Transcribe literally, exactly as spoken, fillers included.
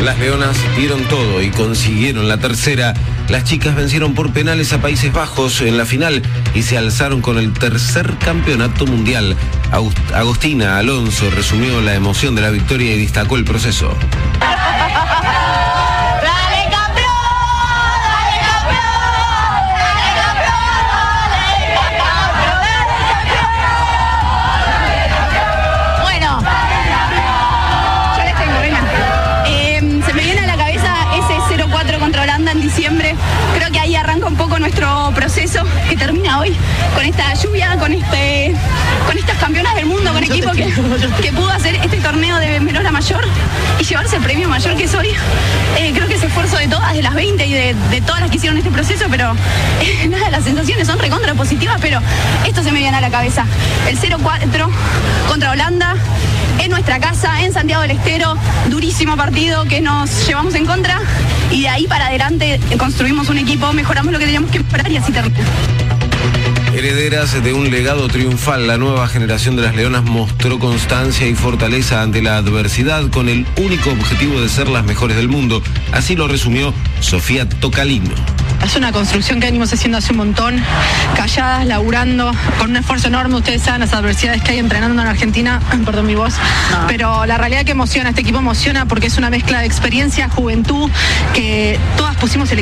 Las Leonas dieron todo y consiguieron la tercera. Las chicas vencieron por penales a Países Bajos en la final y se alzaron con el tercer campeonato mundial. Agostina Alonso resumió la emoción de la victoria y destacó el proceso. Contra Holanda en diciembre, creo que ahí arranca un poco nuestro proceso que termina hoy con esta lluvia, con este, con estas campeonas del mundo, con equipo que, que pudo hacer este torneo de menor a mayor y llevarse el premio mayor que es hoy. Eh, creo que es esfuerzo de todas, de las veinte y de, de todas las que hicieron este proceso, pero eh, nada, las sensaciones son recontra positivas, pero esto se me viene a la cabeza. El cero cuatro contra Holanda, en nuestra casa, en Santiago del Estero, durísimo partido que nos llevamos en contra y de ahí para adelante construimos un equipo, mejoramos lo que teníamos que mejorar y así termina. Herederas de un legado triunfal, la nueva generación de las Leonas mostró constancia y fortaleza ante la adversidad con el único objetivo de ser las mejores del mundo. Así lo resumió Sofía Tocalino. Es una construcción que venimos haciendo hace un montón, calladas, laburando, con un esfuerzo enorme. Ustedes saben las adversidades que hay entrenando en Argentina, perdón mi voz, no. Pero la realidad que emociona, este equipo emociona porque es una mezcla de experiencia, juventud, que todas pusimos el